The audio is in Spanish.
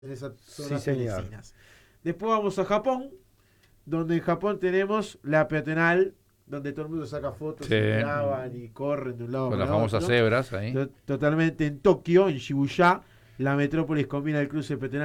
en esas zonas Sí, señor. tunecinas. Después vamos a Japón, donde en Japón tenemos la peatonal, donde todo el mundo saca fotos Sí. y graban y corren de un lado Con para las famosas otro. cebras ahí. Totalmente en Tokio, en Shibuya, la metrópolis combina el cruce peatonal